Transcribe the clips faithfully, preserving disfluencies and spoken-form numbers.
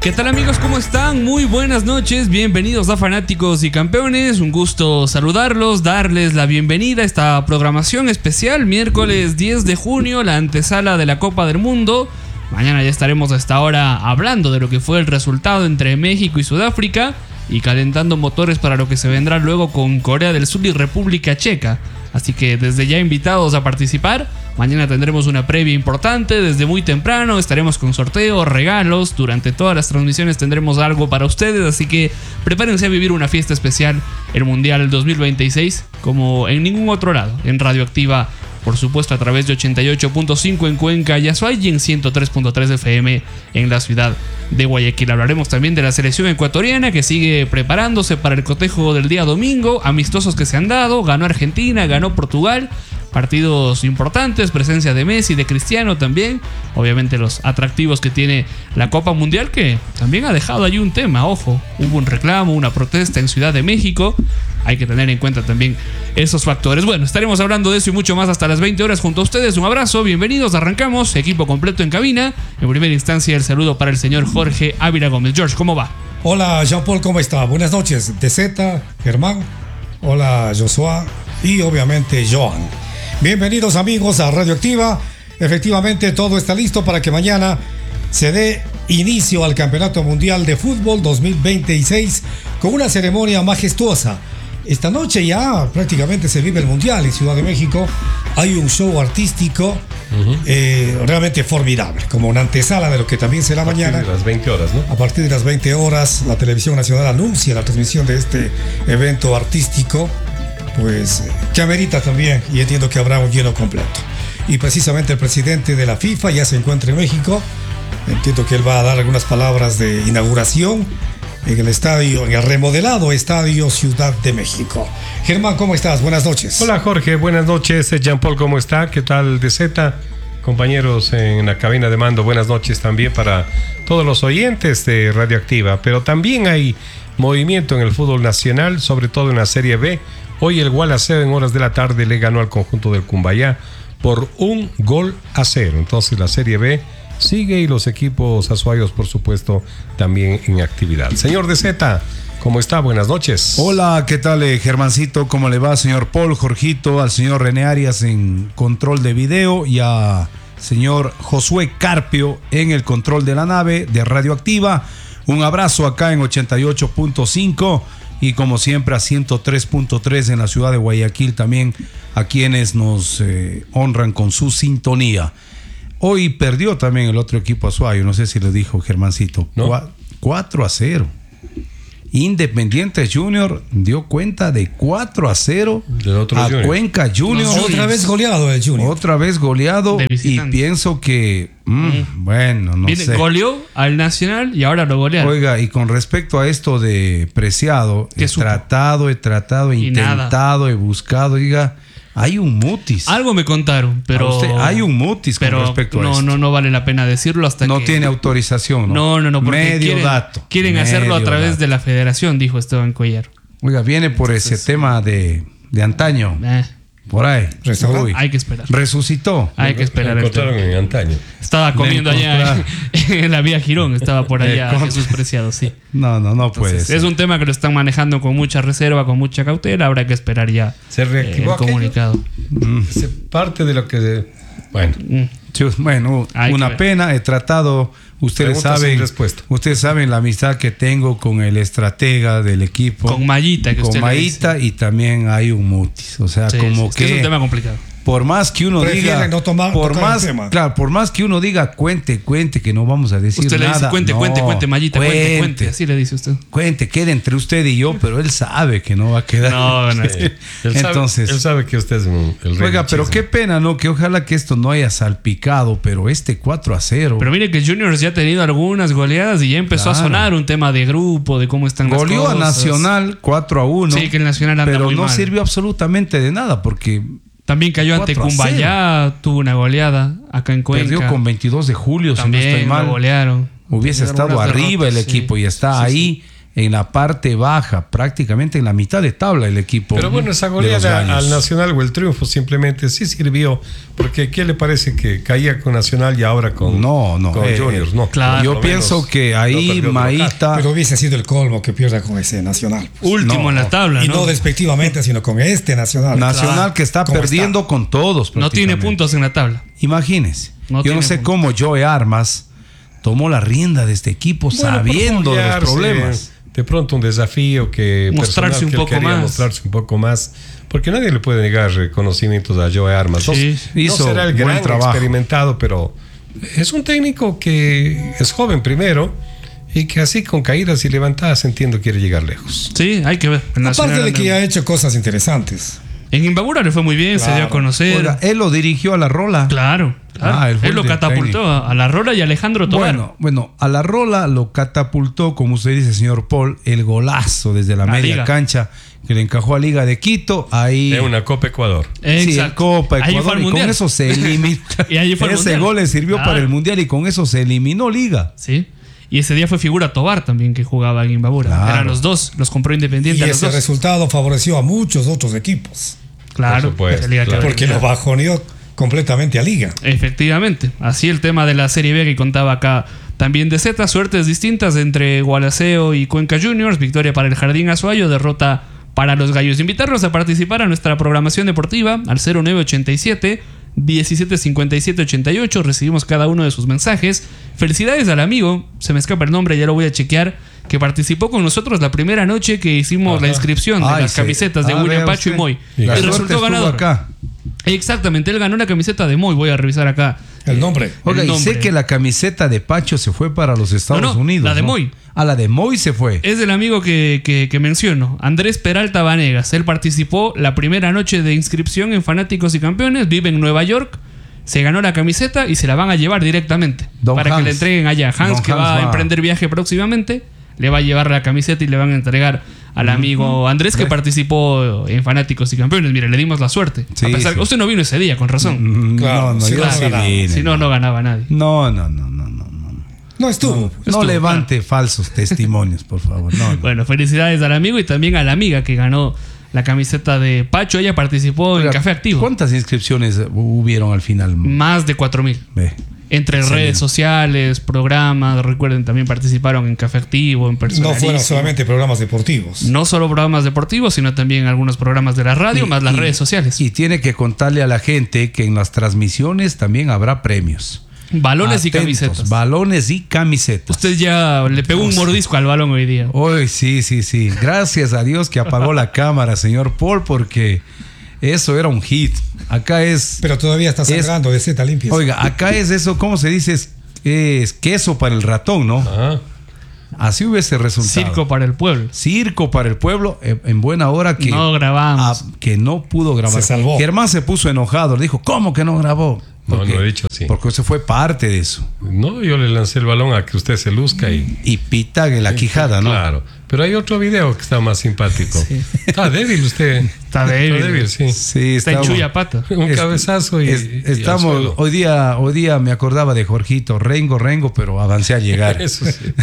¿Qué tal, amigos? ¿Cómo están? Muy buenas noches, bienvenidos a Fanáticos y Campeones. Un gusto saludarlos, darles la bienvenida a esta programación especial. Miércoles diez de junio, la antesala de la Copa del Mundo. Mañana ya estaremos a esta hora hablando de lo que fue el resultado entre México y Sudáfrica y calentando motores para lo que se vendrá luego con Corea del Sur y República Checa. Así que desde ya invitados a participar. Mañana tendremos una previa importante desde muy temprano. Estaremos con sorteos, regalos. Durante todas las transmisiones tendremos algo para ustedes. Así que prepárense a vivir una fiesta especial, el Mundial dos mil veintiséis, como en ningún otro lado. En Radioactiva, por supuesto, a través de ochenta y ocho punto cinco en Cuenca y Azuay y en ciento tres punto tres F M en la ciudad de Guayaquil. Hablaremos también de la selección ecuatoriana que sigue preparándose para el cotejo del día domingo. Amistosos que se han dado. Ganó Argentina, ganó Portugal. Partidos importantes, presencia de Messi, de Cristiano también. Obviamente los atractivos que tiene la Copa Mundial, que también ha dejado allí un tema, ojo. Hubo un reclamo, una protesta en Ciudad de México. Hay que tener en cuenta también esos factores. Bueno, estaremos hablando de eso y mucho más hasta las veinte horas junto a ustedes. Un abrazo, bienvenidos, arrancamos. Equipo completo en cabina. En primera instancia, el saludo para el señor Jorge Ávila Gómez. George, ¿cómo va? Hola, Jean-Paul, ¿cómo está? Buenas noches. D Z, Germán. Hola, Joshua. Y obviamente, Joan. Bienvenidos, amigos, a Radioactiva. Efectivamente, todo está listo para que mañana se dé inicio al Campeonato Mundial de Fútbol dos mil veintiséis con una ceremonia majestuosa. Esta noche ya prácticamente se vive el Mundial en Ciudad de México. Hay un show artístico uh-huh. eh, realmente formidable, como una antesala de lo que también será mañana. A partir de las veinte horas, ¿no? A partir de las veinte horas, la Televisión Nacional anuncia la transmisión de este evento artístico, pues que amerita también, y entiendo que habrá un lleno completo. Y precisamente el presidente de la FIFA ya se encuentra en México. Entiendo que él va a dar algunas palabras de inauguración en el estadio, en el remodelado Estadio Ciudad de México. Germán, ¿cómo estás? Buenas noches. Hola, Jorge, buenas noches. Jean-Paul, ¿cómo está? ¿Qué tal, D Z? Compañeros en la cabina de mando, buenas noches también para todos los oyentes de Radioactiva. Pero también hay movimiento en el fútbol nacional, sobre todo en la Serie B. Hoy el Gualaceo en horas de la tarde le ganó al conjunto del Cumbayá por un gol a cero. Entonces la Serie B sigue y los equipos azuayos, por supuesto, también en actividad. Señor D Z, ¿cómo está? Buenas noches. Hola, ¿qué tal, eh, Germancito? ¿Cómo le va, señor Paul, Jorgito, al señor René Arias en control de video y a señor Josué Carpio en el control de la nave de Radioactiva? Un abrazo acá en ochenta y ocho punto cinco y como siempre a ciento tres punto tres en la ciudad de Guayaquil también, a quienes nos eh, honran con su sintonía. Hoy perdió también el otro equipo azuayo, no sé si lo dijo Germancito, ¿no? cuatro a cero. Independiente Junior dio cuenta de cuatro a cero a Junior. Cuenca Junior. No, otra vez goleado el Junior. Otra vez goleado y pienso que, mm, mm. bueno, no Viene, sé. Goleó al Nacional y ahora lo golearon. Oiga, y con respecto a esto de Preciado, he supo? tratado, he tratado, he intentado, nada. he buscado, diga... Hay un mutis. Algo me contaron, pero... Usted, hay un mutis con pero respecto no, a esto. No, no vale la pena decirlo hasta no que... No tiene autorización, ¿no? No, no, no. Porque medio quieren, dato. Quieren medio hacerlo a través dato. de la federación, dijo Esteban Cuellar. Oiga, viene por Entonces, ese tema de, de antaño. Eh. Por ahí. Uy, hay que esperar. Resucitó. Hay que esperar. Lo encontraron en antaño. Estaba comiendo allá en, en la vía Girón. Estaba por allá Jesús Preciado, sí. No, no, no Entonces, puede ser. Es un tema que lo están manejando con mucha reserva, con mucha cautela. Habrá que esperar ya ¿Se reactivó eh, el comunicado. Mm. Se parte de lo que... De... Bueno. Mm. Bueno, hay una pena. He tratado... Ustedes saben, ustedes saben la amistad que tengo con el estratega del equipo. Con Mayita, que con usted Mayita, y también hay un mutis. O sea, sí, como sí, que... Es un tema complicado. Por más que uno Prefieren diga... no tomar, por más, claro, por más que uno diga cuente, cuente, que no vamos a decir usted nada. Usted le dice cuente, no, cuente, cuente, Mayita, cuente, cuente, cuente. Así le dice usted. Cuente, quede entre usted y yo, pero él sabe que no va a quedar. No, no. Sí. Él Entonces... Sabe, él sabe que usted es el rey. Oiga, pero qué pena, ¿no? Que ojalá que esto no haya salpicado, pero este cuatro a cero... Pero mire que Juniors ya ha tenido algunas goleadas y ya empezó claro. a sonar un tema de grupo, de cómo están Goleó las cosas. Goleó a Nacional cuatro a uno. Sí, que el Nacional anda pero muy no mal. sirvió absolutamente de nada porque... También cayó ante Cumbayá, tuvo una goleada acá en Cuenca. Perdió con veintidós de julio, También si no estoy mal. Lo golearon. Hubiese estado arriba derrotas, el equipo sí. y está sí, ahí. Sí. en la parte baja, prácticamente en la mitad de tabla el equipo. Pero bueno, esa de los goleada Gallos. al Nacional o el triunfo simplemente sí sirvió, porque ¿qué le parece que caía con Nacional y ahora con, No, no, con eh, Juniors? No, claro. Yo Por lo pienso menos que no ahí perdió de local. Maíta... Pero hubiese sido el colmo que pierda con ese Nacional. pues. Último No, en la tabla, Y ¿no? no despectivamente, sino con este Nacional. Nacional Claro. que está ¿Cómo perdiendo está? con todos. No tiene prácticamente. puntos en la tabla. Imagínense. No Yo tiene no sé puntos. cómo Joe Armas tomó la rienda de este equipo Bueno, por sabiendo de los foguearse, problemas. De pronto un desafío que Mostrarse personal un que él poco quería más. mostrarse un poco más, porque nadie le puede negar reconocimientos a Joe Armas. No, Sí, no hizo será el buen gran trabajo. experimentado, pero es un técnico que es joven primero y que así con caídas y levantadas entiendo quiere llegar lejos. Sí, hay que ver. El Aparte Nacional de que anda- ya ha hecho cosas interesantes. En Imbabura le fue muy bien, se dio a Claro. conocer. Oiga, él lo dirigió a la Rola. Claro, claro. Ah, él fue él lo el catapultó técnico. a, a la Rola y a Alejandro Tobar. Bueno, bueno, a la Rola lo catapultó, como usted dice, señor Paul, el golazo desde la La media Liga. cancha que le encajó a Liga de Quito. Ahí. De una Copa Ecuador. Sí, el Exacto. Copa Ahí fue Ecuador, al y con Mundial. eso se eliminó. Y ahí fue al Ese Mundial. gol le sirvió Claro. para el Mundial y con eso se eliminó Liga. Sí. Y ese día fue figura Tobar también que jugaba en Imbabura. Claro. Eran los dos, los compró Independiente Y a los ese dos. resultado favoreció a muchos otros equipos. Claro, Por supuesto, la Liga claro. que Porque lo bajoneó completamente a Liga. Efectivamente. Así el tema de la Serie B que contaba acá también de Z. Suertes distintas entre Gualaceo y Cuenca Juniors. Victoria para el Jardín Azuayo. Derrota para los Gallos. Invitarlos a participar a nuestra programación deportiva al cero nueve ochenta y siete diecisiete cincuenta y siete ochenta y ocho. Recibimos cada uno de sus mensajes. Felicidades al amigo, se me escapa el nombre, ya lo voy a chequear, que participó con nosotros la primera noche que hicimos Ajá. la inscripción de Ay, las sí. camisetas de Ah, William vea Pacho y usted. Moy. Y Y la suerte resultó estuvo ganador. acá. Exactamente, él ganó una camiseta de Moy. Voy a revisar acá. El nombre. Oiga, El y sé nombre. que la camiseta de Pacho se fue para los Estados No, no, Unidos. la de ¿no? Moy. Ah, la de Moy se fue. Es del amigo que, que, que menciono, Andrés Peralta Vanegas. Él participó la primera noche de inscripción en Fanáticos y Campeones. Vive en Nueva York. Se ganó la camiseta y se la van a llevar directamente. Don para que Hans. le entreguen allá. Hans, Don que Hans va a va. emprender viaje próximamente, le va a llevar la camiseta y le van a entregar al amigo Andrés, que Ve. participó en Fanáticos y Campeones. Mire, le dimos la suerte. Sí, a pesar sí. que usted no vino ese día, con razón. Mm, Claro, no, no, si yo no, no sí ganaba. vine. Si no, no ganaba nadie. No, no, no, no, no, no. No estuvo. No Estuvo, levante falsos testimonios, por favor. No, no. Bueno, felicidades al amigo y también a la amiga que ganó la camiseta de Pacho. Ella participó Oiga, en Café Activo. ¿Cuántas inscripciones hubieron al final? Más de cuatro mil. Ve. Entre Excelente. redes sociales, programas, recuerden, también participaron en Café Activo, en No Personalísimo. fueron solamente programas deportivos. No solo programas deportivos, sino también algunos programas de la radio, Y- más las y- redes sociales. Y tiene que contarle a la gente que en las transmisiones también habrá premios. Balones y Atentos, camisetas. Balones y camisetas. Usted ya le pegó un mordisco al balón hoy día. Hoy sí, sí, sí. Gracias a Dios que apagó la cámara, señor Paul, porque eso era un hit. Acá es... Pero todavía está sangrando de Z limpia. Oiga, acá es eso, ¿cómo se dice? Es, es queso para el ratón, ¿no? Ajá. Así hubiese resultado. Circo para el pueblo. Circo para el pueblo, eh, en buena hora que... No grabamos. ah, que no pudo grabar. Se salvó. Germán se puso enojado, le dijo, ¿cómo que no grabó? No, Porque- no he dicho así. Porque eso fue parte de eso. No, yo le lancé el balón a que usted se luzca y... Y pita en la quijada, ¿no? Claro. Pero hay otro video que está más simpático. Está débil usted. Está débil. sí. Sí, Está en estamos- chulla pata. Un Es- cabezazo y, es- y al estamos suelo. hoy día, hoy día me acordaba de Jorgito, Rengo, Rengo, pero avancé a llegar. Eso sí.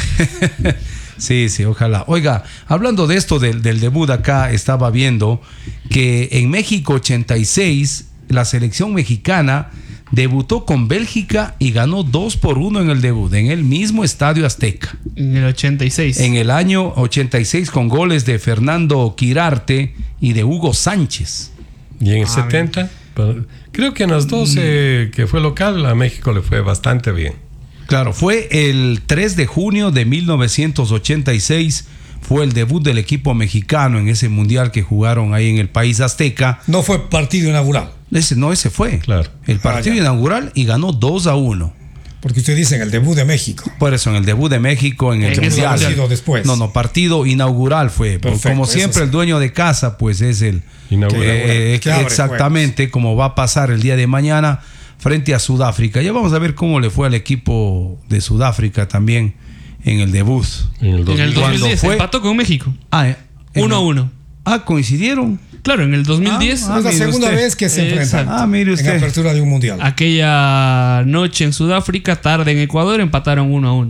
Sí, sí, ojalá. Oiga, hablando de esto del, del debut acá, estaba viendo que en México ochenta y seis la selección mexicana debutó con Bélgica y ganó dos por uno en el debut, en el mismo Estadio Azteca. En el ochenta y seis. En el año ochenta y seis con goles de Fernando Quirarte y de Hugo Sánchez. Y en el Ah, setenta, pero creo que en las dos eh, que fue local, a México le fue bastante bien. Claro, fue el tres de junio de mil novecientos ochenta y seis, fue el debut del equipo mexicano en ese mundial que jugaron ahí en el país azteca. No fue partido inaugural. Ese, no, ese fue. Claro. El partido Ah, ya. inaugural y ganó dos a uno. Porque usted dice en el debut de México. Por eso, en el debut de México, en el En ese mundial. mundial. Sido después. No, no, partido inaugural fue. Perfecto, como eso siempre, sí. el dueño de casa, pues es el. Inaugural. que, eh, Que abre exactamente como va a pasar el día de mañana frente a Sudáfrica. Ya vamos a ver cómo le fue al equipo de Sudáfrica también en el debut. En el En el dos mil. ¿Cuándo dos mil diez fue? empató con México. Ah, eh, en Uno a el- uno. Ah, coincidieron. Claro, en el dos mil diez. Ah, es la mire segunda usted. vez que se Exacto. enfrentan. Ah, mire En usted. apertura de un mundial. Aquella noche en Sudáfrica, tarde en Ecuador, empataron uno a uno.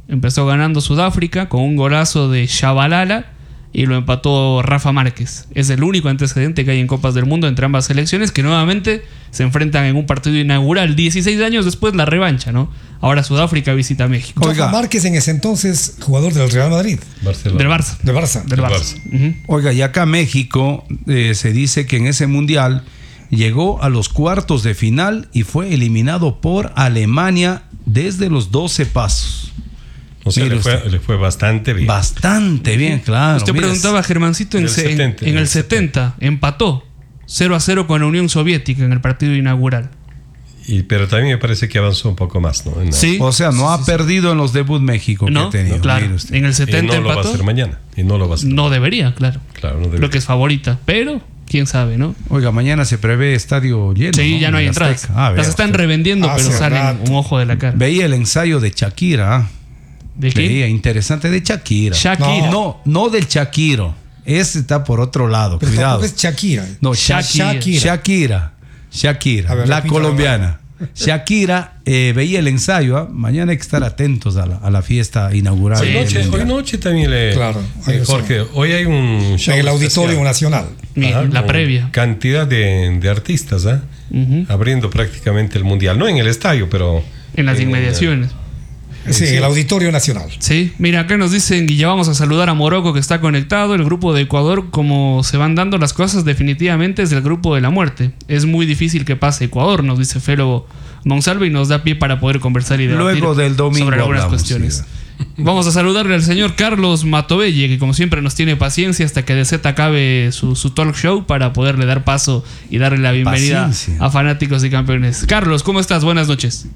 Empezó ganando Sudáfrica con un golazo de Shabalala y lo empató Rafa Márquez. Es el único antecedente que hay en Copas del Mundo entre ambas selecciones, que nuevamente se enfrentan en un partido inaugural. dieciséis años después la revancha, ¿no? Ahora Sudáfrica visita México. Rafa Márquez en ese entonces jugador del Real Madrid. Barcelona. Del Barça. De Barça. Del Del Barça. Barça. Ujú. Oiga, y acá México eh, se dice que en ese mundial llegó a los cuartos de final y fue eliminado por Alemania desde los doce pasos. O sea, Mire le fue, usted. le fue bastante bien. Bastante bien, claro. Usted mire, preguntaba, Germancito, en, Del se- en- setenta, en en el el setenta empató cero a cero con la Unión Soviética en el partido inaugural. Y, pero también me parece que avanzó un poco más, ¿no? En la- Sí. O sea, no ha perdido en los debut México No, que ha tenido. claro. mire usted. En el Y setenta no lo va a empató. hacer mañana. Y no lo va a hacer. No debería, claro. Claro, no debería. Creo que es favorita, pero quién sabe, ¿no? Oiga, mañana se prevé estadio lleno. Sí, ya no hay En entradas. Azteca. Ah, Las vea están usted. revendiendo, Hace pero salen rato. un ojo de la cara. Veía el ensayo de Shakira. ¿ah? ¿De qué? Veía, interesante, de Shakira. Shakira. No, no del Shakiro. Ese está por otro lado. Pero Cuidado. tampoco es Shakira. No, Shakira. Shakira. Shakira. Shakira, A ver, la repítalo. colombiana. Shakira eh, veía el ensayo. ¿ah? Mañana hay que estar atentos a la, a la fiesta inaugural. Hoy Sí, del noche, Mundial. hoy noche también le. Claro, eh, hoy Jorge, hoy hay un show En el Auditorio especial. Nacional. Mi- Ajá, la con previa. Cantidad de, de artistas, ¿ah? Ujú. Abriendo prácticamente el mundial. No en el estadio, pero. En las inmediaciones. Sí, en el Auditorio Nacional. Sí, mira, acá nos dicen y ya vamos a saludar a Morocco que está conectado. El grupo de Ecuador, como se van dando las cosas, definitivamente es del grupo de la muerte. Es muy difícil que pase Ecuador, nos dice Felo Monsalve y nos da pie para poder conversar y debatir Luego del domingo sobre algunas hablamos, cuestiones. sí. Vamos a saludarle al señor Carlos Matovelle, que como siempre nos tiene paciencia hasta que D Z acabe su, su talk show para poderle dar paso y darle la bienvenida Paciencia. a fanáticos y campeones. Carlos, ¿cómo estás? Buenas noches.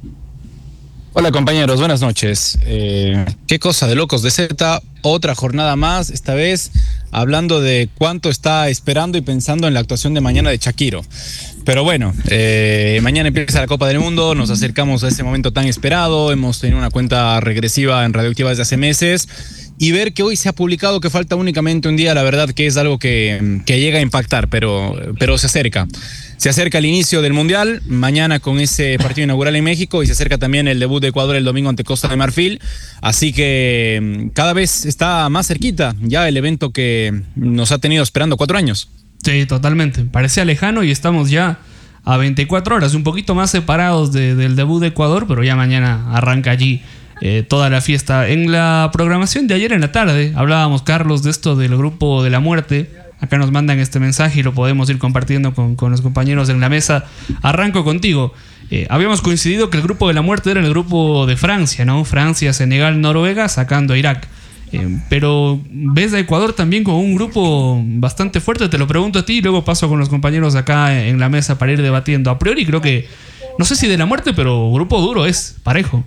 Hola compañeros, buenas noches. Eh, qué cosa de locos de Z, otra jornada más, esta vez hablando de cuánto está esperando y pensando en la actuación de mañana de Shakiro. Pero bueno, eh, mañana empieza la Copa del Mundo, nos acercamos a ese momento tan esperado, hemos tenido una cuenta regresiva en Radioactiva desde hace meses y ver que hoy se ha publicado que falta únicamente un día, la verdad que es algo que, que llega a impactar, pero, pero se acerca. Se acerca el inicio del Mundial, mañana con ese partido inaugural en México, y se acerca también el debut de Ecuador el domingo ante Costa de Marfil. Así que cada vez está más cerquita ya el evento que nos ha tenido esperando cuatro años. Sí, totalmente. Parecía lejano y estamos ya a veinticuatro horas, un poquito más separados de- del debut de Ecuador, pero ya mañana arranca allí eh, toda la fiesta. En la programación de ayer en la tarde hablábamos, Carlos, de esto del grupo de la muerte. Acá nos mandan este mensaje y lo podemos ir compartiendo con, con los compañeros en la mesa. Arranco contigo. Eh, habíamos coincidido que el grupo de la muerte era el grupo de Francia, ¿no? Francia, Senegal, Noruega, sacando a Irak. Eh, pero ves a Ecuador también con un grupo bastante fuerte. Te lo pregunto a ti y luego paso con los compañeros acá en la mesa para ir debatiendo. A priori creo que, no sé si de la muerte, pero grupo duro es, parejo.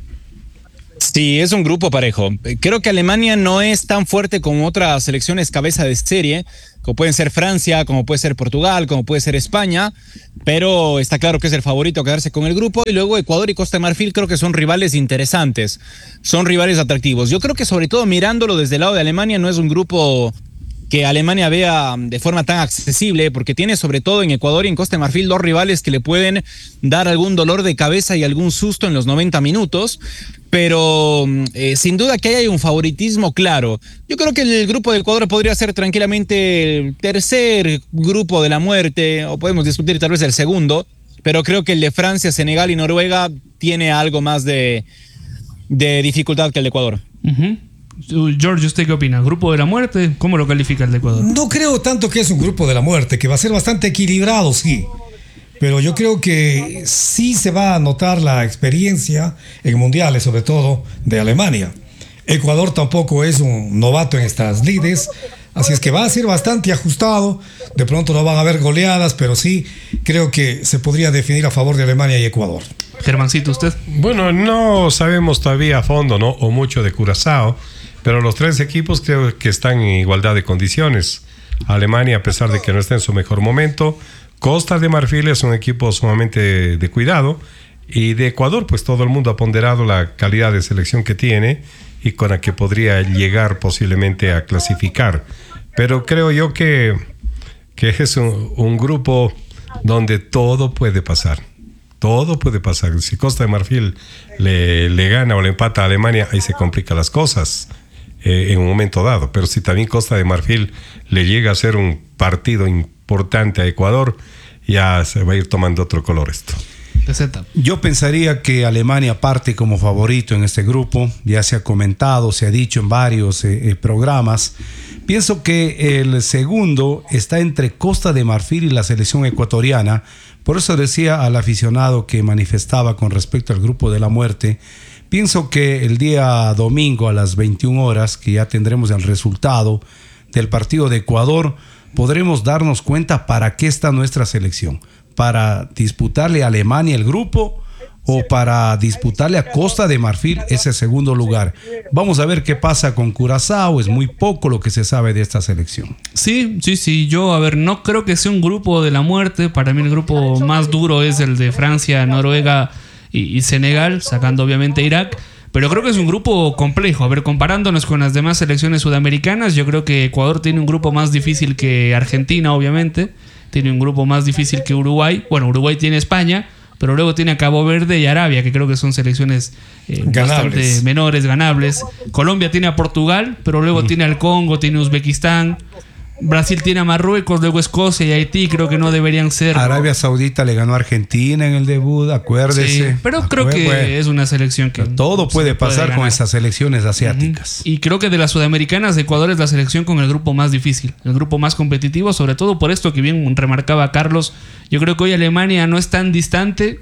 Sí, es un grupo parejo. Creo que Alemania no es tan fuerte como otras selecciones cabeza de serie, como pueden ser Francia, como puede ser Portugal, como puede ser España, pero está claro que es el favorito a quedarse con el grupo. Y luego Ecuador y Costa de Marfil creo que son rivales interesantes, son rivales atractivos. Yo creo que sobre todo mirándolo desde el lado de Alemania no es un grupo que Alemania vea de forma tan accesible, porque tiene sobre todo en Ecuador y en Costa de Marfil dos rivales que le pueden dar algún dolor de cabeza y algún susto en los noventa minutos, pero eh, sin duda que hay un favoritismo claro. Yo creo que el grupo de Ecuador podría ser tranquilamente el tercer grupo de la muerte, o podemos discutir tal vez el segundo, pero creo que el de Francia, Senegal y Noruega tiene algo más de, de dificultad que el de Ecuador. Uh-huh. George, ¿usted qué opina? ¿Grupo de la muerte? ¿Cómo lo califica el de Ecuador? No creo tanto que es un grupo de la muerte, que va a ser bastante equilibrado, sí. Pero yo creo que sí se va a notar la experiencia en mundiales, sobre todo de Alemania. Ecuador tampoco es un novato en estas lides, así es que va a ser bastante ajustado. De pronto no van a haber goleadas, pero sí creo que se podría definir a favor de Alemania y Ecuador. Germancito, ¿usted? Bueno, no sabemos todavía a fondo, ¿no? O mucho de Curazao, pero los tres equipos creo que están en igualdad de condiciones. Alemania, a pesar de que no está en su mejor momento. Costa de Marfil es un equipo sumamente de, de cuidado. Y de Ecuador, pues todo el mundo ha ponderado la calidad de selección que tiene y con la que podría llegar posiblemente a clasificar. Pero creo yo que, que es un, un grupo donde todo puede pasar. Todo puede pasar. Si Costa de Marfil le, le gana o le empata a Alemania, ahí se complican las cosas eh, en un momento dado. Pero si también Costa de Marfil le llega a ser un partido importante a Ecuador, ya se va a ir tomando otro color esto. Yo pensaría que Alemania parte como favorito en este grupo. Ya se ha comentado, se ha dicho en varios eh, eh, programas. Pienso que el segundo está entre Costa de Marfil y la selección ecuatoriana. Por eso decía al aficionado que manifestaba con respecto al grupo de la muerte, pienso que el día domingo a las veintiuna horas, que ya tendremos el resultado del partido de Ecuador, podremos darnos cuenta para qué está nuestra selección. Para disputarle a Alemania el grupo o para disputarle a Costa de Marfil ese segundo lugar. Vamos a ver qué pasa con Curazao. Es muy poco lo que se sabe de esta selección. Sí, sí, sí. Yo, a ver, no creo que sea un grupo de la muerte. Para mí el grupo más duro es el de Francia, Noruega y, y Senegal, sacando obviamente Irak. Pero creo que es un grupo complejo. A ver, comparándonos con las demás selecciones sudamericanas, yo creo que Ecuador tiene un grupo más difícil que Argentina, obviamente. Tiene un grupo más difícil que Uruguay. Bueno, Uruguay tiene España, pero luego tiene a Cabo Verde y Arabia, que creo que son selecciones eh, bastante menores, ganables. Colombia tiene a Portugal, pero luego mm. tiene al Congo, tiene Uzbekistán. Brasil tiene a Marruecos, luego Escocia y Haití, creo que no deberían ser. Arabia Saudita le ganó a Argentina en el debut, acuérdese. Sí, pero creo que bueno, es una selección que... Todo puede pasar puede con esas selecciones asiáticas. Uh-huh. Y creo que de las sudamericanas, Ecuador es la selección con el grupo más difícil, el grupo más competitivo, sobre todo por esto que bien remarcaba Carlos. Yo creo que hoy Alemania no es tan distante,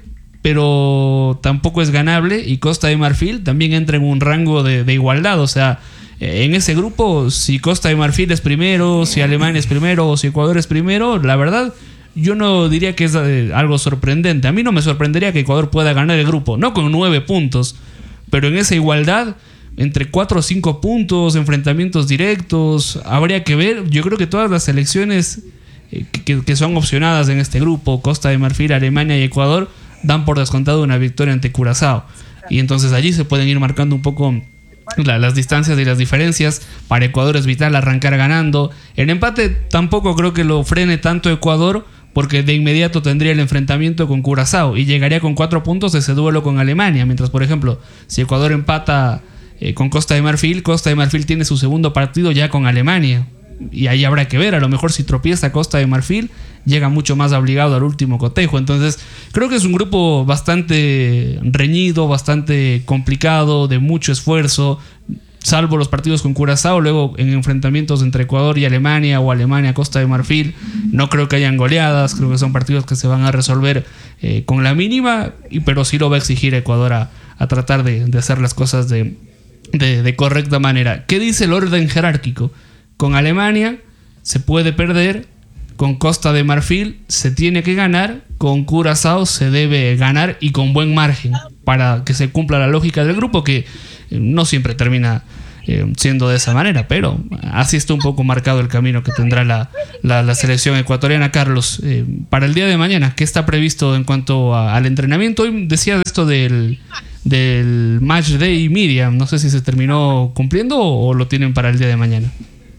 pero tampoco es ganable, y Costa de Marfil también entra en un rango de, de igualdad, o sea... En ese grupo, si Costa de Marfil es primero, si Alemania es primero o si Ecuador es primero, la verdad, yo no diría que es algo sorprendente. A mí no me sorprendería que Ecuador pueda ganar el grupo, no con nueve puntos, pero en esa igualdad, entre cuatro o cinco puntos, enfrentamientos directos, habría que ver. Yo creo que todas las selecciones que, que son opcionadas en este grupo, Costa de Marfil, Alemania y Ecuador, dan por descontado una victoria ante Curazao. Y entonces allí se pueden ir marcando un poco... La, las distancias y las diferencias. Para Ecuador es vital arrancar ganando. El empate tampoco creo que lo frene tanto Ecuador, porque de inmediato tendría el enfrentamiento con Curazao y llegaría con cuatro puntos de ese duelo con Alemania. Mientras, por ejemplo, si Ecuador empata eh, con Costa de Marfil, Costa de Marfil tiene su segundo partido ya con Alemania. Y ahí habrá que ver, a lo mejor si tropieza Costa de Marfil, llega mucho más obligado al último cotejo. Entonces creo que es un grupo bastante reñido, bastante complicado, de mucho esfuerzo, salvo los partidos con Curazao. Luego en enfrentamientos entre Ecuador y Alemania, o Alemania Costa de Marfil, no creo que hayan goleadas. Creo que son partidos que se van a resolver eh, con la mínima, y, pero sí lo va a exigir Ecuador a, a tratar de, de hacer las cosas de, de, de correcta manera. ¿Qué dice el orden jerárquico? Con Alemania se puede perder, con Costa de Marfil se tiene que ganar, con Curazao se debe ganar, y con buen margen, para que se cumpla la lógica del grupo, que no siempre termina eh, siendo de esa manera, pero así está un poco marcado el camino que tendrá la, la, la selección ecuatoriana. Carlos, eh, para el día de mañana, ¿qué está previsto en cuanto a, al entrenamiento? Hoy decías esto del, del Match Day Media, no sé si se terminó cumpliendo o, o lo tienen para el día de mañana.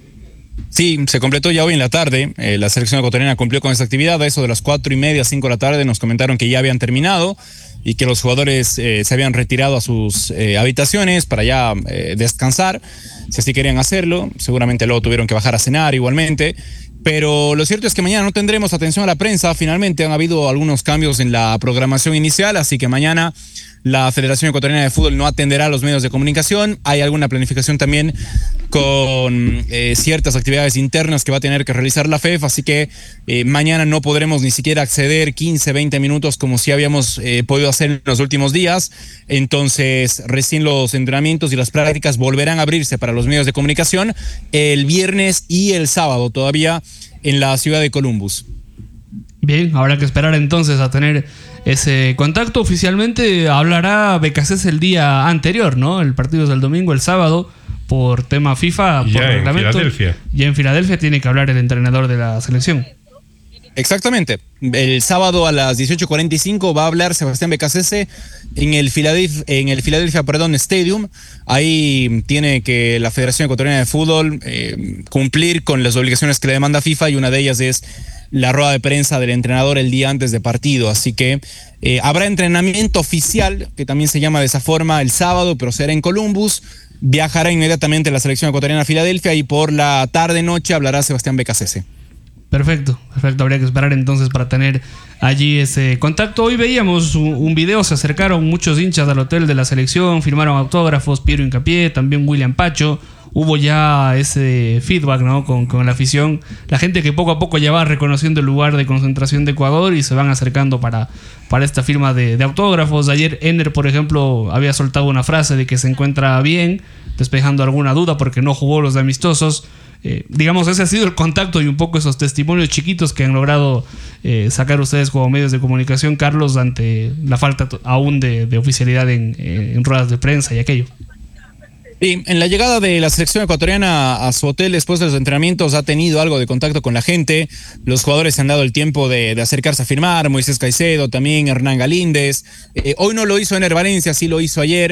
Sí, se completó ya hoy en la tarde. Eh, la selección ecuatoriana cumplió con esta actividad. A eso de las cuatro y media, cinco de la tarde, nos comentaron que ya habían terminado y que los jugadores eh, se habían retirado a sus eh, habitaciones para ya eh, descansar, si así querían hacerlo. Seguramente luego tuvieron que bajar a cenar igualmente. Pero lo cierto es que mañana no tendremos atención a la prensa. Finalmente han habido algunos cambios en la programación inicial, así que mañana la Federación Ecuatoriana de Fútbol no atenderá a los medios de comunicación. Hay alguna planificación también con eh, ciertas actividades internas que va a tener que realizar la F E F, así que eh, mañana no podremos ni siquiera acceder quince, veinte minutos como si habíamos eh, podido hacer en los últimos días. Entonces recién los entrenamientos y las prácticas volverán a abrirse para los medios de comunicación el viernes y el sábado todavía en la ciudad de Columbus. Bien, habrá que esperar entonces a tener ese contacto. Oficialmente hablará Becasés el día anterior, ¿no? El partido es el domingo, el sábado, por tema FIFA, por ya reglamento. En Filadelfia. Ya en Filadelfia tiene que hablar el entrenador de la selección. Exactamente. El sábado a las dieciocho cuarenta y cinco va a hablar Sebastián Becasese en el Philadelphia, en el Philadelphia perdón, Stadium. Ahí tiene que la Federación Ecuatoriana de Fútbol eh, cumplir con las obligaciones que le demanda FIFA, y una de ellas es la rueda de prensa del entrenador el día antes de partido. Así que eh, habrá entrenamiento oficial, que también se llama de esa forma, el sábado, pero será en Columbus. Viajará inmediatamente la selección ecuatoriana a Filadelfia y por la tarde-noche hablará Sebastián Becasese. Perfecto, perfecto. Habría que esperar entonces para tener allí ese contacto. Hoy veíamos un, un video, se acercaron muchos hinchas al hotel de la selección, firmaron autógrafos, Piero Hincapié, también William Pacho. Hubo ya ese feedback, ¿no? con, con la afición, la gente que poco a poco ya va reconociendo el lugar de concentración de Ecuador y se van acercando para, para esta firma de, de autógrafos. Ayer Ener, por ejemplo, había soltado una frase de que se encuentra bien, despejando alguna duda porque no jugó los de amistosos. Eh, digamos, ese ha sido el contacto y un poco esos testimonios chiquitos que han logrado eh, sacar ustedes como medios de comunicación, Carlos, ante la falta aún de, de oficialidad en, en ruedas de prensa y aquello. Sí, en la llegada de la selección ecuatoriana a su hotel después de los entrenamientos ha tenido algo de contacto con la gente. Los jugadores se han dado el tiempo de, de acercarse a firmar. Moisés Caicedo, también Hernán Galíndez. Eh, hoy no lo hizo Ener Valencia, sí lo hizo ayer.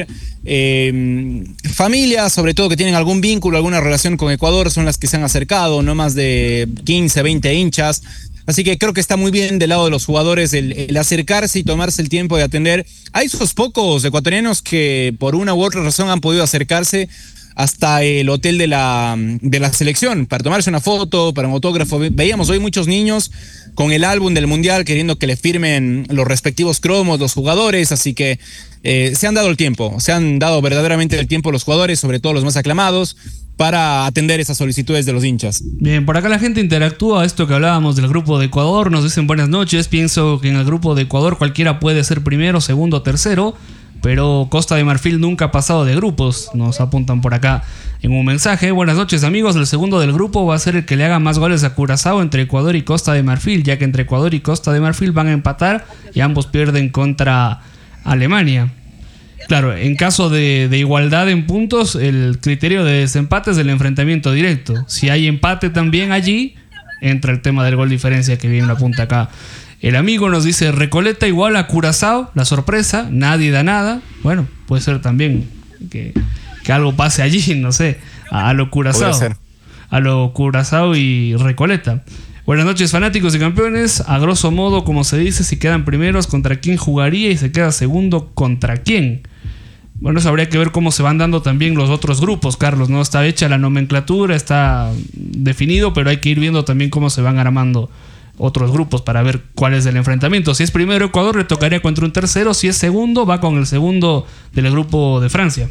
Eh, familias, sobre todo que tienen algún vínculo, alguna relación con Ecuador, son las que se han acercado, no más de quince, veinte hinchas. Así que creo que está muy bien del lado de los jugadores el, el acercarse y tomarse el tiempo de atender. Hay esos pocos ecuatorianos que por una u otra razón han podido acercarse hasta el hotel de la, de la selección para tomarse una foto, para un autógrafo. Veíamos hoy muchos niños con el álbum del Mundial queriendo que le firmen los respectivos cromos los jugadores, así que eh, se han dado el tiempo, se han dado verdaderamente el tiempo los jugadores, sobre todo los más aclamados, para atender esas solicitudes de los hinchas. Bien, por acá la gente interactúa, esto que hablábamos del grupo de Ecuador, nos dicen buenas noches, pienso que en el grupo de Ecuador cualquiera puede ser primero, segundo, tercero, pero Costa de Marfil nunca ha pasado de grupos, nos apuntan por acá en un mensaje. Buenas noches amigos, el segundo del grupo va a ser el que le haga más goles a Curazao entre Ecuador y Costa de Marfil, ya que entre Ecuador y Costa de Marfil van a empatar y ambos pierden contra Alemania. Claro, en caso de, de igualdad en puntos, el criterio de desempate es el enfrentamiento directo. Si hay empate también allí, entra el tema del gol diferencia que bien lo apunta acá. El amigo nos dice, Recoleta igual a Curazao, la sorpresa, nadie da nada. Bueno, puede ser también que, que algo pase allí, no sé, a, a lo Curazao. A lo Curazao y Recoleta. Buenas noches fanáticos y campeones. A grosso modo, como se dice, si quedan primeros, ¿contra quién jugaría? Y se queda segundo, ¿contra quién? Bueno, eso habría que ver cómo se van dando también los otros grupos, Carlos, ¿no? Está hecha la nomenclatura, está definido, pero hay que ir viendo también cómo se van armando otros grupos para ver cuál es el enfrentamiento. Si es primero Ecuador, le tocaría contra un tercero. Si es segundo, va con el segundo del grupo de Francia.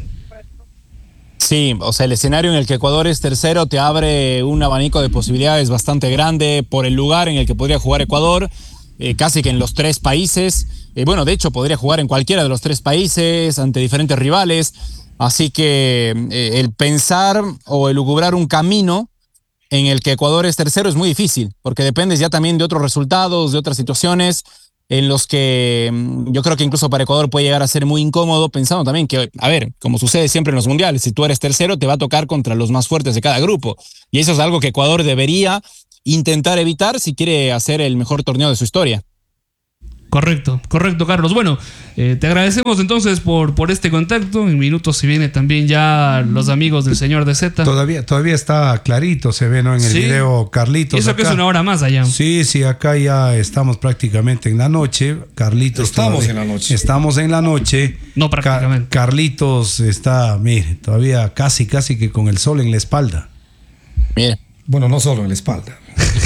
Sí, o sea, el escenario en el que Ecuador es tercero te abre un abanico de posibilidades bastante grande por el lugar en el que podría jugar Ecuador, eh, casi que en los tres países. Eh, bueno, de hecho, podría jugar en cualquiera de los tres países, ante diferentes rivales. Así que eh, el pensar o elucubrar un camino en el que Ecuador es tercero es muy difícil, porque dependes ya también de otros resultados, de otras situaciones, en los que yo creo que incluso para Ecuador puede llegar a ser muy incómodo, pensando también que, a ver, como sucede siempre en los mundiales, si tú eres tercero te va a tocar contra los más fuertes de cada grupo, y eso es algo que Ecuador debería intentar evitar si quiere hacer el mejor torneo de su historia. Correcto, correcto, Carlos. Bueno, eh, te agradecemos entonces por, por este contacto. En minutos se viene también ya los amigos del señor de Z. Todavía, todavía está clarito, se ve, ¿no? En el sí. video, Carlitos. Y eso acá. que es una hora más allá. Sí, sí, acá ya estamos prácticamente en la noche. Carlitos. Estamos todavía, en la noche. Estamos en la noche. No prácticamente. Car- Carlitos está, mire, todavía casi, casi que con el sol en la espalda. Mire. Bueno, no solo en la espalda.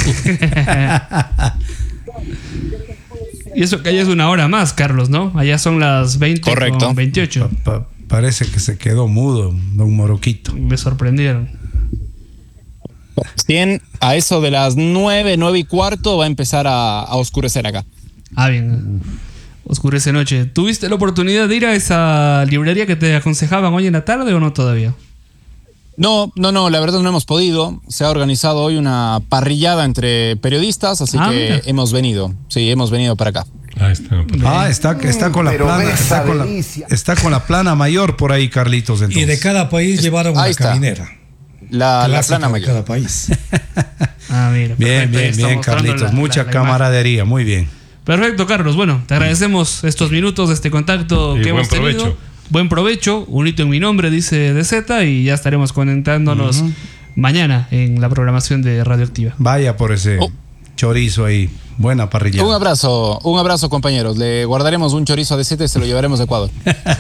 Y eso que allá es una hora más, Carlos, ¿no? Allá son las veinte Correcto. con veintiocho. Pa- pa- parece que se quedó mudo, don Moroquito. Me sorprendieron. cien a eso de las nueve, nueve y cuarto va a empezar a, a oscurecer acá. Ah, bien. Oscurece noche. ¿Tuviste la oportunidad de ir a esa librería que te aconsejaban hoy en la tarde o no todavía? No, no, no, la verdad no hemos podido. Se ha organizado hoy una parrillada entre periodistas, así Ah, que mira. hemos venido. Sí, hemos venido para acá. Ahí está. Ah, está, está con la Pero plana, esa está con la, delicia. está con la plana mayor por ahí, Carlitos. Entonces. Y de cada país llevaron Ahí una está. caminera. La, la Clásica plana de mayor. cada país. Ah, mira. Bien, perfecto. Ahí bien, está bien, mostrando Carlitos. la- Mucha la- la imagen. camaradería, muy bien. Perfecto, Carlos. Bueno, te agradecemos estos minutos de este contacto Y que buen hemos tenido. provecho. Buen provecho, un hito en mi nombre, dice D Z, y ya estaremos conectándonos mañana en la programación de Radioactiva. Vaya por ese Oh. chorizo ahí. Buena parrilla. Un abrazo, un abrazo, compañeros. Le guardaremos un chorizo de siete y se lo llevaremos a Ecuador.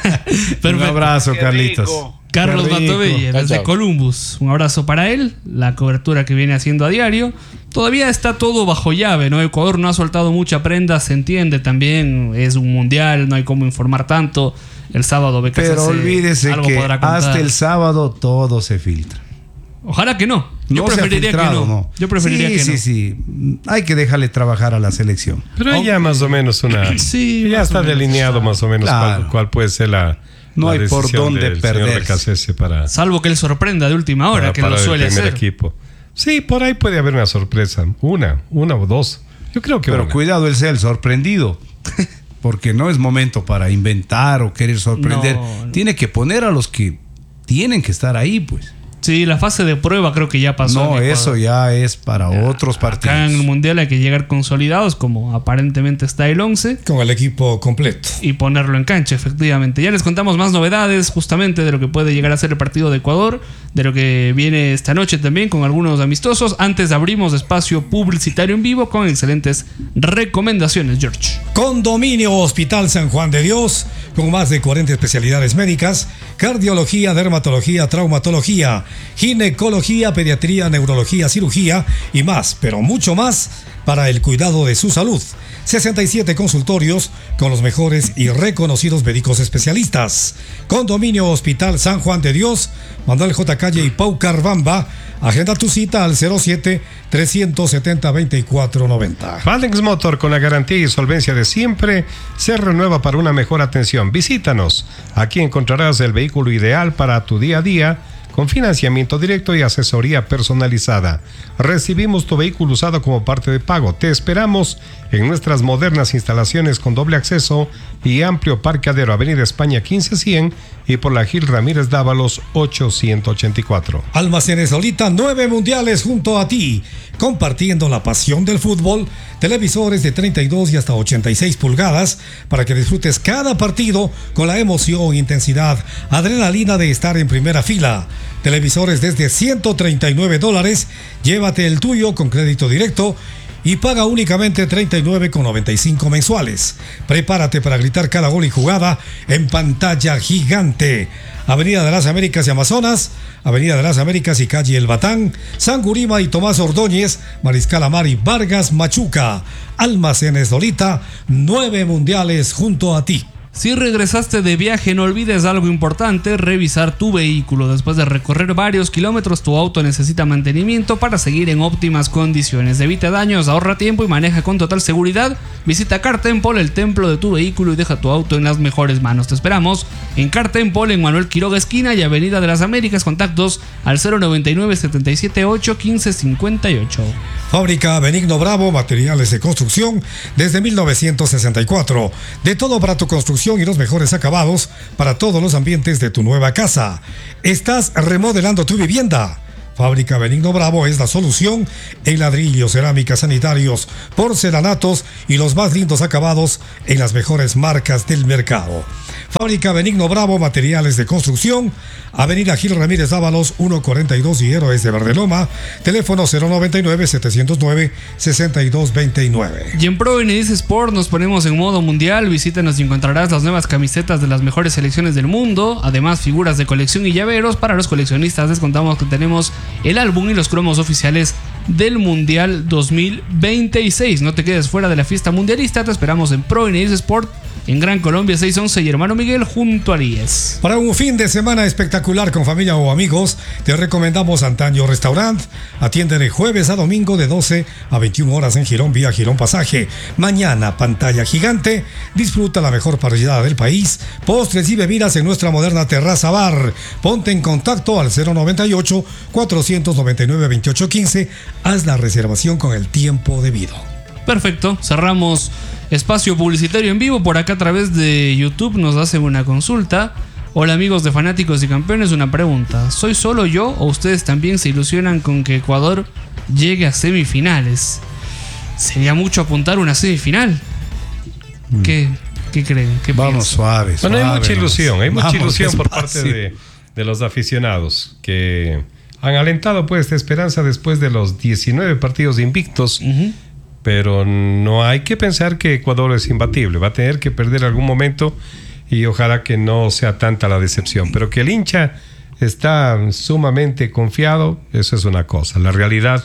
Un abrazo, Carlitos. Carlos Qué rico. Matovella, desde Chao. Columbus. Un abrazo para él, la cobertura que viene haciendo a diario. Todavía está todo bajo llave, ¿no? Ecuador no ha soltado mucha prenda, se entiende también. Es un mundial, no hay cómo informar tanto. El sábado B K C Pero olvídese algo que podrá contar. hasta el sábado todo se filtra. Ojalá que no. Yo No se ha preferiría filtrado, que no. Yo preferiría sí, que sí, no. sí. Hay que dejarle trabajar a la selección. Pero hay ya más o menos una. Sí, ya más está o menos. delineado más o menos Claro. cuál, cuál puede ser la. No la hay por decisión dónde del señor perderse. B K C S para. Salvo que él sorprenda de última hora, para que lo parar el suele primer hacer. equipo. Sí, por ahí puede haber una sorpresa. Una, una o dos. Yo creo que Pero una. cuidado, él sea el sorprendido. Porque no es momento para inventar o querer sorprender. No, no. Tiene que poner a los que tienen que estar ahí, pues. Sí, la fase de prueba creo que ya pasó. No, en Ecuador. eso ya es para otros partidos. Acá en el Mundial hay que llegar consolidados, como aparentemente está el once, Con el equipo completo. y ponerlo en cancha, efectivamente. Ya les contamos más novedades justamente de lo que puede llegar a ser el partido de Ecuador, de lo que viene esta noche también con algunos amistosos. Antes abrimos espacio publicitario en vivo con excelentes recomendaciones, George. Condominio Hospital San Juan de Dios, con más de cuarenta especialidades médicas, cardiología, dermatología, traumatología, ginecología, pediatría, neurología, cirugía y más, pero mucho más para el cuidado de su salud. sesenta y siete consultorios con los mejores y reconocidos médicos especialistas. Condominio Hospital San Juan de Dios, Manuel J. Calle y Pau Carbamba. Agenda tu cita al cero siete, tres siete cero, veinticuatro noventa. Valdex Motor, con la garantía y solvencia de siempre, se renueva para una mejor atención. Visítanos. Aquí encontrarás el vehículo ideal para tu día a día, con financiamiento directo y asesoría personalizada. Recibimos tu vehículo usado como parte de pago. Te esperamos en nuestras modernas instalaciones con doble acceso y amplio parqueadero, Avenida España quince cien y por la Gil Ramírez Dávalos ochocientos ochenta y cuatro. Almacenes Solita, nueve mundiales junto a ti, compartiendo la pasión del fútbol. Televisores de treinta y dos y hasta ochenta y seis pulgadas para que disfrutes cada partido con la emoción, intensidad, adrenalina de estar en primera fila. Televisores desde ciento treinta y nueve dólares. Llévate el tuyo con crédito directo y paga únicamente treinta y nueve con noventa y cinco mensuales. Prepárate para gritar cada gol y jugada en pantalla gigante. Avenida de las Américas y Amazonas, Avenida de las Américas y calle El Batán, San Gurima y Tomás Ordóñez, Mariscal Amari Vargas, Machuca. Almacenes Lolita, nueve mundiales junto a ti. Si regresaste de viaje, no olvides algo importante: revisar tu vehículo. Después de recorrer varios kilómetros, tu auto necesita mantenimiento para seguir en óptimas condiciones. Evita daños, ahorra tiempo y maneja con total seguridad. Visita Car Temple, el templo de tu vehículo, y deja tu auto en las mejores manos. Te esperamos en Car Temple, en Manuel Quiroga esquina y Avenida de las Américas. Contactos al cero noventa y nueve, setenta y siete ocho, quince cincuenta y ocho. Fábrica Benigno Bravo, materiales de construcción desde mil novecientos sesenta y cuatro. De todo para tu construcción y los mejores acabados para todos los ambientes de tu nueva casa. ¿Estás remodelando tu vivienda? Fábrica Benigno Bravo es la solución en ladrillos, cerámicas, sanitarios, porcelanatos y los más lindos acabados en las mejores marcas del mercado. Fábrica Benigno Bravo, materiales de construcción, Avenida Gil Ramírez Dávalos ciento cuarenta y dos y Héroes de Verdeloma, teléfono cero noventa y nueve, setecientos nueve, sesenta y dos veintinueve. Y en Pro Benediz Sport nos ponemos en modo mundial. Visítanos y encontrarás las nuevas camisetas de las mejores selecciones del mundo. Además, figuras de colección y llaveros. Para los coleccionistas les contamos que tenemos el álbum y los cromos oficiales del Mundial dos mil veintiséis. No te quedes fuera de la fiesta mundialista. Te esperamos en Pro Benediz Sport, en Gran Colombia seiscientos once y Hermano Miguel, junto al I E S. Para un fin de semana espectacular con familia o amigos, te recomendamos Antaño Restaurant. Atiende de jueves a domingo de doce a veintiuna horas en Girón, vía Girón Pasaje. Mañana, pantalla gigante. Disfruta la mejor parrillada del país, postres y bebidas en nuestra moderna terraza bar. Ponte en contacto al cero noventa y ocho, cuatrocientos noventa y nueve, veintiocho quince. Haz la reservación con el tiempo debido. Perfecto, cerramos espacio publicitario en vivo. Por acá a través de YouTube nos hacen una consulta. Hola amigos de Fanáticos y Campeones, una pregunta: ¿soy solo yo o ustedes también se ilusionan con que Ecuador llegue a semifinales? ¿Sería mucho apuntar una semifinal? ¿Qué, qué creen? ¿Qué Vamos piensan? suave, Bueno, suave. hay mucha ilusión, hay mucha Vamos ilusión por parte despacio. de, de los aficionados que han alentado pues esta esperanza después de los diecinueve partidos invictos. Ujú. pero no hay que pensar que Ecuador es imbatible. Va a tener que perder algún momento y ojalá que no sea tanta la decepción. Pero que el hincha está sumamente confiado, eso es una cosa. La realidad,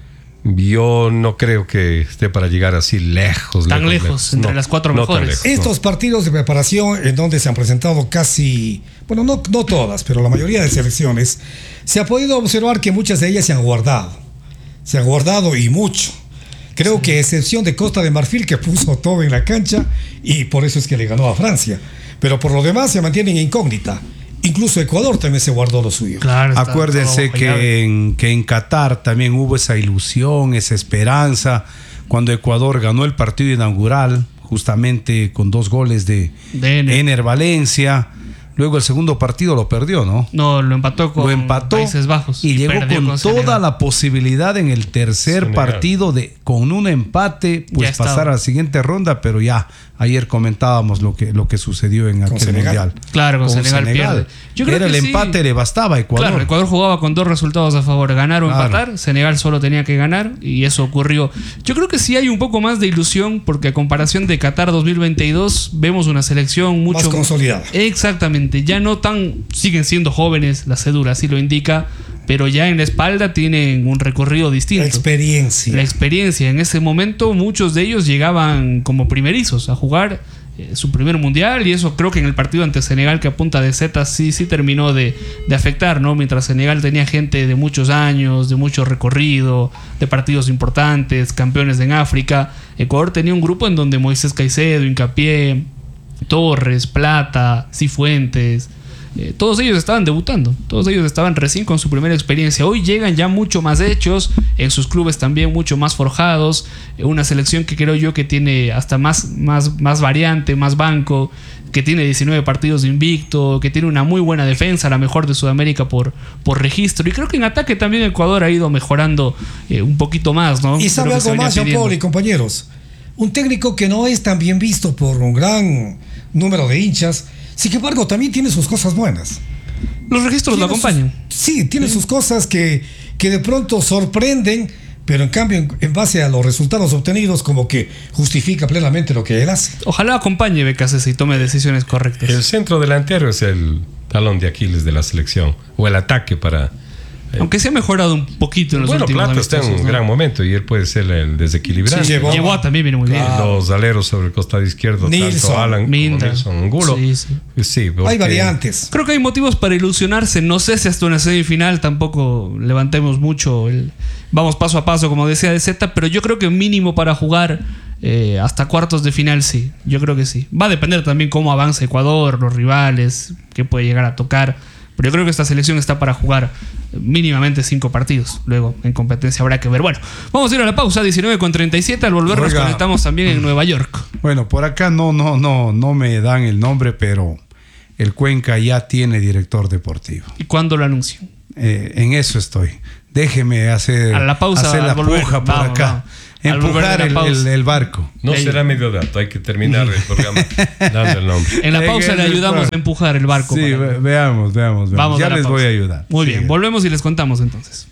yo no creo que esté para llegar así lejos. Tan lejos, lejos. entre No, las cuatro no mejores. tan lejos, Estos no. partidos de preparación en donde se han presentado casi, bueno, no, no todas, pero la mayoría de selecciones, se ha podido observar que muchas de ellas se han guardado. Se han guardado y mucho. Creo sí. que excepción de Costa de Marfil, que puso todo en la cancha y por eso es que le ganó a Francia. Pero por lo demás se mantienen incógnita. Incluso Ecuador también se guardó lo suyo. Claro, acuérdese que en, que en Qatar también hubo esa ilusión, esa esperanza, cuando Ecuador ganó el partido inaugural, justamente con dos goles de, de Ener. Ener Valencia. Luego el segundo partido lo perdió, ¿no? No, lo empató con lo empató Países Bajos. Y, y llegó con, con toda la posibilidad en el tercer Senegal. partido de con un empate, pues pasar a la siguiente ronda, pero ya ayer comentábamos lo que, lo que sucedió en aquel mundial. Claro, con, con Senegal, Senegal pierde. Yo creo Era que el sí. empate, le bastaba a Ecuador. Claro, Ecuador jugaba con dos resultados a favor, ganar o claro. empatar. Senegal solo tenía que ganar y eso ocurrió. Yo creo que sí hay un poco más de ilusión porque a comparación de Qatar dos mil veintidós vemos una selección mucho más consolidada. Exactamente, ya no tan, siguen siendo jóvenes, la cédula así lo indica, pero ya en la espalda tienen un recorrido distinto. La experiencia. La experiencia. En ese momento muchos de ellos llegaban como primerizos a jugar eh, su primer mundial y eso creo que en el partido ante Senegal que apunta de Z sí, sí terminó de, de afectar, ¿no? Mientras Senegal tenía gente de muchos años, de mucho recorrido, de partidos importantes, campeones en África. Ecuador tenía un grupo en donde Moisés Caicedo, Hincapié, Torres, Plata, Cifuentes, eh, todos ellos estaban debutando, todos ellos estaban recién con su primera experiencia. Hoy llegan ya mucho más hechos, en sus clubes también mucho más forjados, eh, una selección que creo yo que tiene hasta más, más, más variante, más banco, que tiene diecinueve partidos de invicto, que tiene una muy buena defensa, la mejor de Sudamérica por, por registro, y creo que en ataque también Ecuador ha ido mejorando eh, un poquito más, ¿no? Y sabe algo más, Jean Paul y compañeros, un técnico que no es tan bien visto por un gran número de hinchas, sin embargo también tiene sus cosas buenas. Los registros lo acompañan. Sus, sí, tiene sí. sus cosas que, que de pronto sorprenden, pero en cambio en, en base a los resultados obtenidos como que justifica plenamente lo que él hace. Ojalá acompañe Becasese y tome decisiones correctas. El centro delantero es el talón de Aquiles de la selección, o el ataque para... Aunque se ha mejorado un poquito en los bueno, últimos Plata está en un ¿no? gran momento y él puede ser el desequilibrante. Sí, llevó, llevó también viene muy bien. Claro. Los aleros sobre el costado izquierdo, Nilson, tanto Alan Minda, como Nilson Angulo. Sí, sí. Sí, hay variantes. Creo que hay motivos para ilusionarse. No sé si hasta una semifinal tampoco levantemos mucho. El, vamos paso a paso, como decía de Z, pero yo creo que mínimo para jugar eh, hasta cuartos de final sí. Yo creo que sí. Va a depender también cómo avanza Ecuador, los rivales, qué puede llegar a tocar. Pero yo creo que esta selección está para jugar mínimamente cinco partidos. Luego en competencia habrá que ver. Bueno, vamos a ir a la pausa, diecinueve con treinta y siete. Al volver Oiga, nos conectamos también en Nueva York. Bueno, por acá no, no, no, no me dan el nombre, pero el Cuenca ya tiene director deportivo. ¿Y cuándo lo anuncian? Eh, en eso estoy. Déjeme hacer, a la pausa, hacer la volver, puja por vamos, acá. Vamos. Empujar el, el, el barco. No será medio dato, hay que terminar el programa dando el nombre. En la pausa le ayudamos a empujar el barco. Sí, ve, veamos, veamos, veamos. Vamos ya les pausa. voy a ayudar. Muy sí. bien, volvemos y les contamos entonces.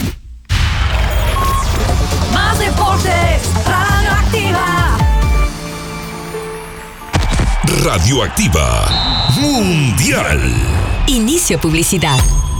Más deportes, Radioactiva. Radioactiva Mundial. Inicio publicidad.